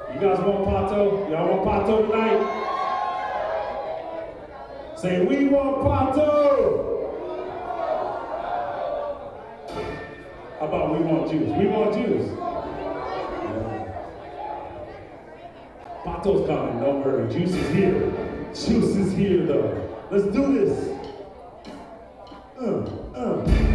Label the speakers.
Speaker 1: You guys want Pato? Y'all want Pato tonight? Say, we want Pato! How about we want juice? We want juice. Pato's coming, don't worry. Juice is here. Juice is here, though. Let's do this.